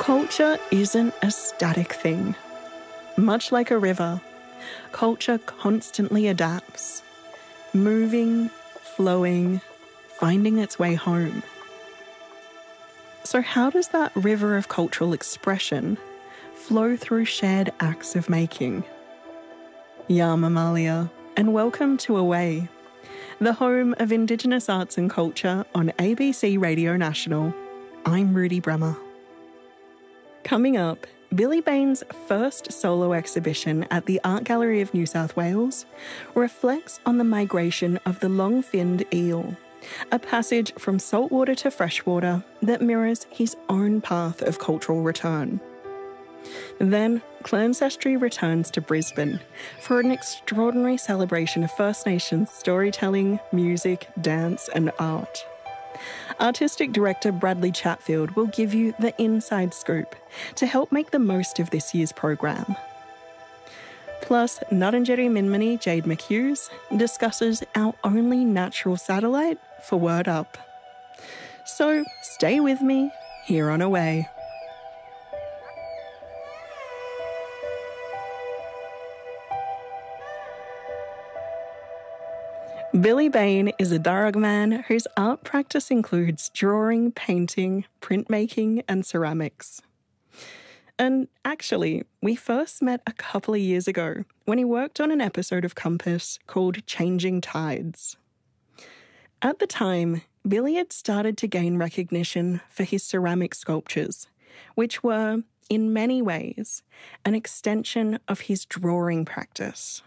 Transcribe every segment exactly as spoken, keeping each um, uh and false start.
Culture isn't a static thing. Much like a river, culture constantly adapts, moving, flowing, finding its way home. So how does that river of cultural expression flow through shared acts of making? Ya Mamalia, and welcome to Away, the home of Indigenous arts and culture on A B C Radio National. I'm Rudy Bremer. Coming up, Billy Bain's first solo exhibition at the Art Gallery of New South Wales reflects on the migration of the long-finned eel, a passage from saltwater to freshwater that mirrors his own path of cultural return. Then, Clancestry returns to Brisbane for an extraordinary celebration of First Nations storytelling, music, dance and art. Artistic director Bradley Chatfield will give you the inside scoop to help make the most of this year's program. Plus, Ngarrindjeri Minmini Jade McHughes discusses our only natural satellite for Word Up. So stay with me here on Away. Billy Bain is a Darug man whose art practice includes drawing, painting, printmaking and ceramics. And actually, we first met a couple of years ago when he worked on an episode of Compass called Changing Tides. At the time, Billy had started to gain recognition for his ceramic sculptures, which were, in many ways, an extension of his drawing practice.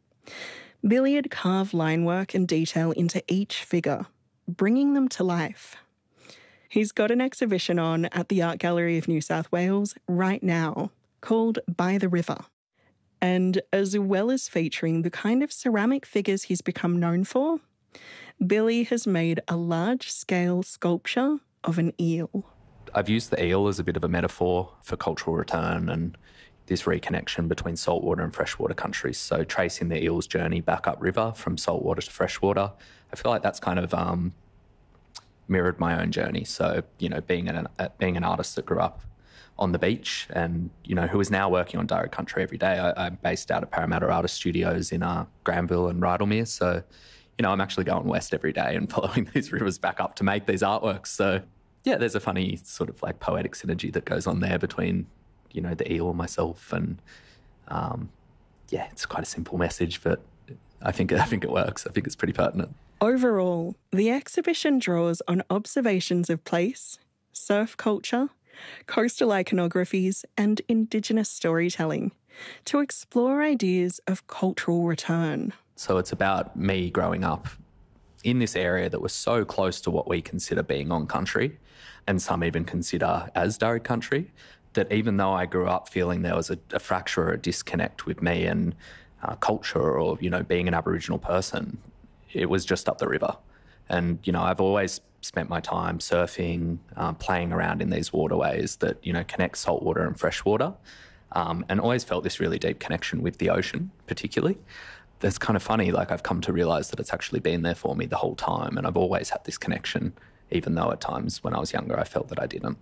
Billy had carved line work and detail into each figure, bringing them to life. He's got an exhibition on at the Art Gallery of New South Wales right now called By the River. And as well as featuring the kind of ceramic figures he's become known for, Billy has made a large-scale sculpture of an eel. I've used the eel as a bit of a metaphor for cultural return and this reconnection between saltwater and freshwater countries. So tracing the eel's journey back upriver from saltwater to freshwater, I feel like that's kind of um, mirrored my own journey. So, you know, being an uh, being an artist that grew up on the beach and, you know, who is now working on Darug country every day. I, I'm based out of Parramatta Artist Studios in uh, Granville and Rydalmere. So, you know, I'm actually going west every day and following these rivers back up to make these artworks. So, yeah, there's a funny sort of like poetic synergy that goes on there between, you know, the eel and myself. And, um, yeah, it's quite a simple message, but I think, I think it works. I think it's pretty pertinent. Overall, the exhibition draws on observations of place, surf culture, coastal iconographies and Indigenous storytelling to explore ideas of cultural return. So it's about me growing up in this area that was so close to what we consider being on country, and some even consider as Darug country, that even though I grew up feeling there was a, a fracture or a disconnect with me and uh, culture or, you know, being an Aboriginal person, it was just up the river. And, you know, I've always spent my time surfing, um, playing around in these waterways that, you know, connect saltwater and freshwater, um, and always felt this really deep connection with the ocean particularly. That's kind of funny, like I've come to realise that it's actually been there for me the whole time, and I've always had this connection, even though at times when I was younger I felt that I didn't.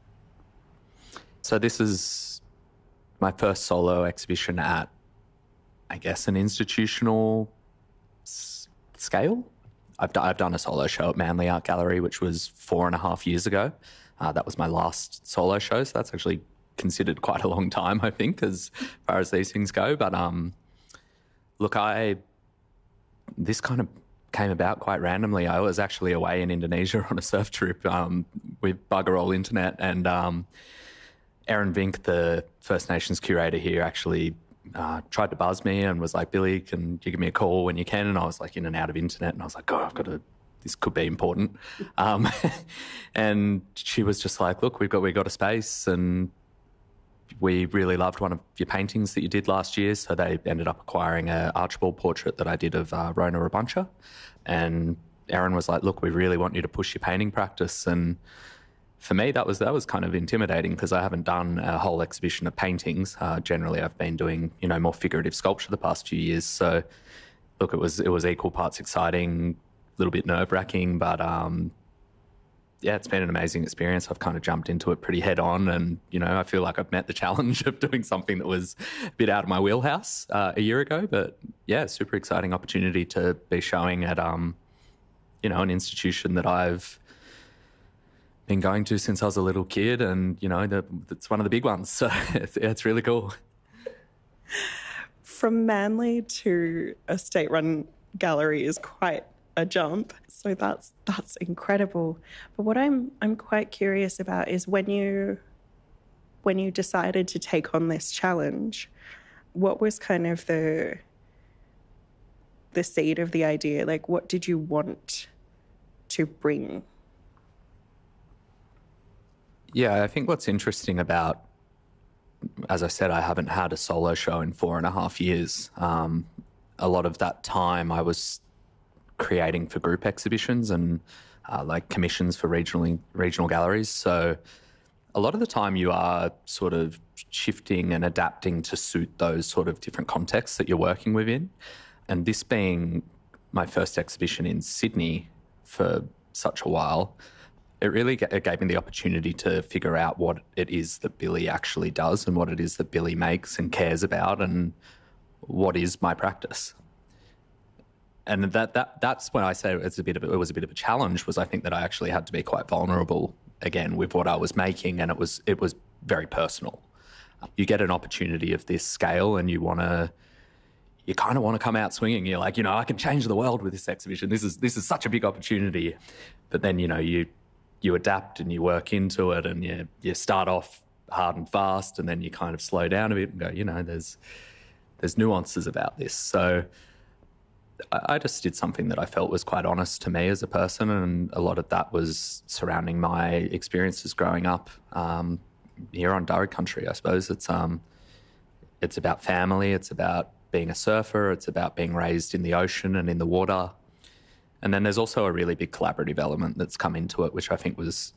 So this is my first solo exhibition at, I guess, an institutional s- scale. I've, d- I've done a solo show at Manly Art Gallery, which was four and a half years ago. Uh, that was my last solo show, so that's actually considered quite a long time, I think, as far as these things go. But um, look, I this kind of came about quite randomly. I was actually away in Indonesia on a surf trip um, with bugger all internet, and um, Erin Vink, the First Nations curator here, actually uh, tried to buzz me and was like, Billy, can you give me a call when you can? And I was like in and out of internet, and I was like, oh, I've got to, this could be important. Um, and she was just like, look, we've got, we've got a space and we really loved one of your paintings that you did last year. So they ended up acquiring an Archibald portrait that I did of uh, Rona Rabuncha. And Erin was like, look, we really want you to push your painting practice. And for me, that was that was kind of intimidating because I haven't done a whole exhibition of paintings. Uh, generally, I've been doing, you know, more figurative sculpture the past few years. So, look, it was it was equal parts exciting, a little bit nerve-wracking, but um, yeah, it's been an amazing experience. I've kind of jumped into it pretty head on, and, you know, I feel like I've met the challenge of doing something that was a bit out of my wheelhouse uh, a year ago. But yeah, super exciting opportunity to be showing at, um, you know, an institution that I've been going to since I was a little kid, and, you know, the, it's one of the big ones. So it's, it's really cool. From Manly to a state-run gallery is quite a jump. So that's that's incredible. But what I'm I'm quite curious about is when you when you decided to take on this challenge, what was kind of the the seed of the idea? Like, what did you want to bring? Yeah, I think what's interesting about, as I said, I haven't had a solo show in four and a half years. Um, a lot of that time I was creating for group exhibitions and uh, like commissions for regional regional galleries. So a lot of the time you are sort of shifting and adapting to suit those sort of different contexts that you're working within. And this being my first exhibition in Sydney for such a while, it really it gave me the opportunity to figure out what it is that Billy actually does and what it is that Billy makes and cares about and what is my practice. And that that that's when I say it's a bit of it was a bit of a challenge, was I think that I actually had to be quite vulnerable again with what I was making, and it was it was very personal. You get an opportunity of this scale, and you want to you kind of want to come out swinging. You're like, you know, I can change the world with this exhibition. This is this is such a big opportunity. But then, you know, you you adapt and you work into it, and you you start off hard and fast, and then you kind of slow down a bit and go, you know, there's there's nuances about this. So I just did something that I felt was quite honest to me as a person, and a lot of that was surrounding my experiences growing up um, here on Darug country. I suppose it's um, it's about family, it's about being a surfer, it's about being raised in the ocean and in the water. And then there's also a really big collaborative element that's come into it, which I think was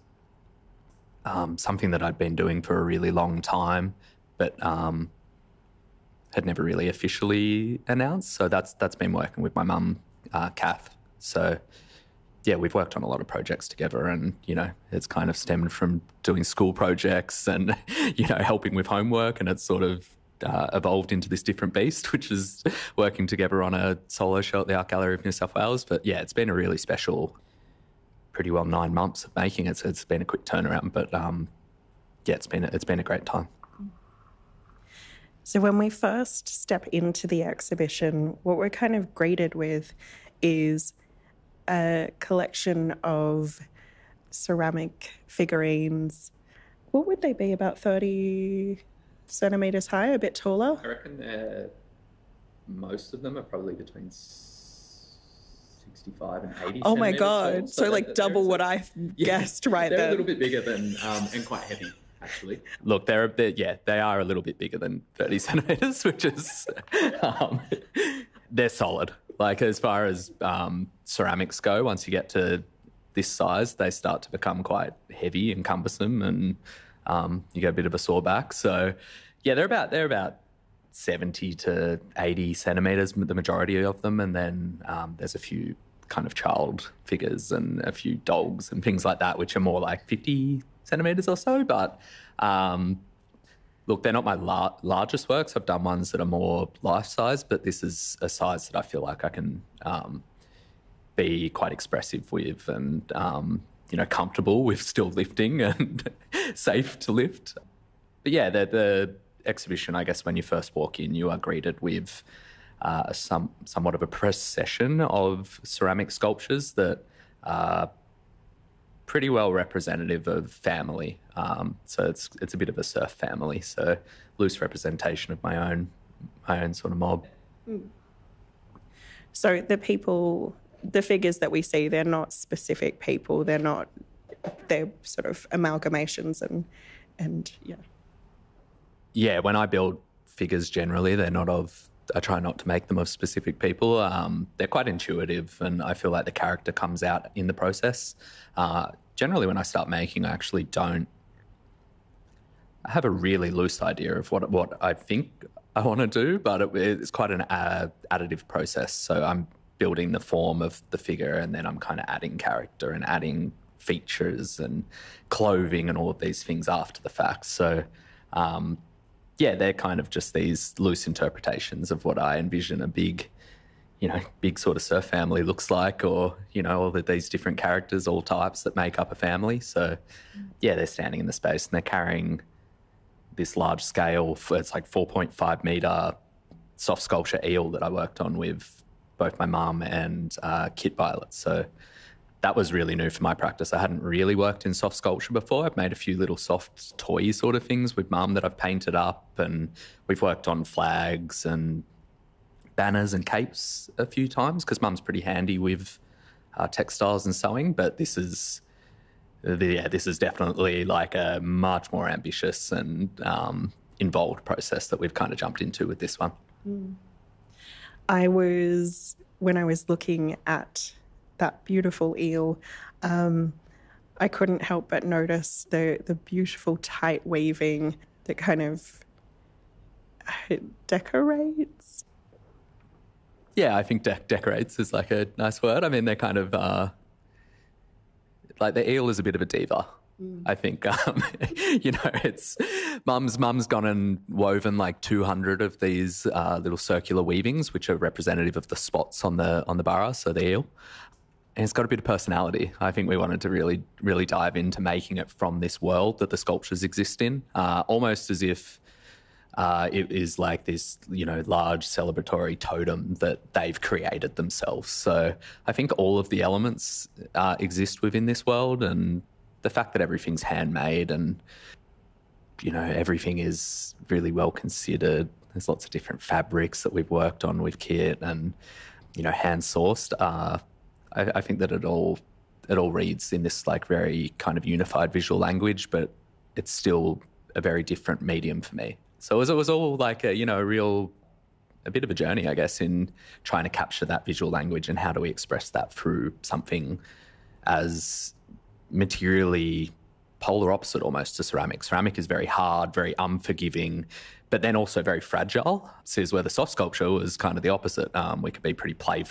um, something that I'd been doing for a really long time, but um, had never really officially announced. So that's that's been working with my mum, uh, Kath. So yeah, we've worked on a lot of projects together, and, you know, it's kind of stemmed from doing school projects and, you know, helping with homework, and it's sort of uh, evolved into this different beast, which is working together on a solo show at the Art Gallery of New South Wales. But yeah, it's been a really special, pretty well nine months of making it. So it's been a quick turnaround, but um, yeah, it's been it's been a great time. So when we first step into the exhibition, what we're kind of greeted with is a collection of ceramic figurines. What would they be, about thirty centimetres high, a bit taller? I reckon they're, most of them are probably between sixty-five and eighty. Oh my God, tall. so, so like double what I yeah, guessed right they're there. They're a little bit bigger than, um, and quite heavy. Actually, look, they're a bit, yeah, they are a little bit bigger than thirty centimetres, which is, um, they're solid. Like, as far as um, ceramics go, once you get to this size, they start to become quite heavy and cumbersome, and um, you get a bit of a sore back. So, yeah, they're about they're about seventy to eighty centimetres, the majority of them, and then um, there's a few kind of child figures and a few dogs and things like that, which are more like fifty centimetres or so. But um, look, they're not my la- largest works. I've done ones that are more life-size, but this is a size that I feel like I can um, be quite expressive with, and, um, you know, comfortable with still lifting and safe to lift. But yeah, the, the exhibition, I guess, when you first walk in, you are greeted with uh, some somewhat of a procession of ceramic sculptures that are pretty well representative of family. Um, so it's it's a bit of a surf family. So loose representation of my own my own sort of mob. So the people, the figures that we see, they're not specific people. They're not. They're sort of amalgamations and and yeah. Yeah, when I build figures, generally they're not of. I try not to make them of specific people. Um, they're quite intuitive, and I feel like the character comes out in the process. Uh, generally, when I start making, I actually don't. I have a really loose idea of what what I think I want to do, but it, it's quite an uh, additive process. So I'm building the form of the figure, and then I'm kind of adding character and adding features and clothing and all of these things after the fact. So, um, yeah, they're kind of just these loose interpretations of what I envision a big, you know, big sort of surf family looks like, or, you know, all of these different characters, all types that make up a family. So, yeah, they're standing in the space and they're carrying this large scale, it's like four point five metre soft sculpture eel that I worked on with both my mum and uh, Kit Violet. So that was really new for my practice. I hadn't really worked in soft sculpture before. I've made a few little soft toy sort of things with mum that I've painted up, and we've worked on flags and banners and capes a few times because mum's pretty handy with uh, textiles and sewing. But this is, yeah, this is definitely like a much more ambitious and um, involved process that we've kind of jumped into with this one. Mm. I was, when I was looking at that beautiful eel, um, I couldn't help but notice the, the beautiful tight weaving that kind of uh, decorates. Yeah, I think de- decorates is like a nice word. I mean, they're kind of, uh, like the eel is a bit of a diva. Mm. I think, um, you know, it's mum's mum's gone and woven like two hundred of these uh, little circular weavings, which are representative of the spots on the on the bara, so the eel. And it's got a bit of personality. I think we wanted to really, really dive into making it from this world that the sculptures exist in, uh, almost as if uh, it is like this, you know, large celebratory totem that they've created themselves. So I think all of the elements uh, exist within this world, and the fact that everything's handmade and, you know, everything is really well considered. There's lots of different fabrics that we've worked on with Kit and, you know, hand sourced. Uh, I, I think that it all it all reads in this like very kind of unified visual language, but it's still a very different medium for me. So it was, it was all like a, you know, a real, a bit of a journey, I guess, in trying to capture that visual language and how do we express that through something as materially polar opposite almost to ceramic. Ceramic is very hard, very unforgiving, but then also very fragile. This is where the soft sculpture was kind of the opposite. Um, we could be pretty playful